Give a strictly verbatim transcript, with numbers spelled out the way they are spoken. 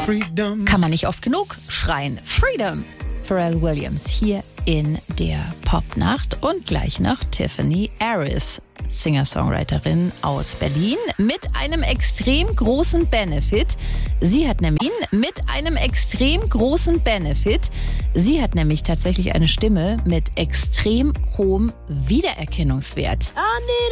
freedom. Kann man nicht oft genug schreien. Freedom. Pharrell Williams hier in der Popnacht und gleich noch Tiffany Aris, Singer-Songwriterin aus Berlin, mit einem extrem großen Benefit. Sie hat nämlich mit einem extrem großen Benefit. Sie hat nämlich tatsächlich eine Stimme mit extrem hohem Wiedererkennungswert.